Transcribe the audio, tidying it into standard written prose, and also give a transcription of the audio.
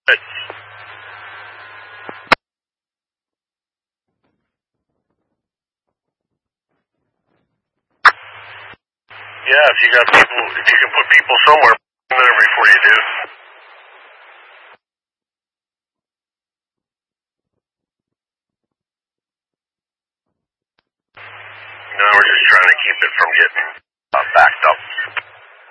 But yeah, if you got people, if you can put people somewhere there before you do. No, we're just trying to keep it from getting